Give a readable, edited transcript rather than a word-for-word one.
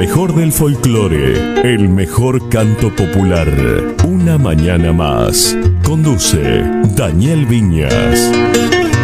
mejor del folclore, el mejor canto popular. Una mañana más. Conduce Daniel Viñas.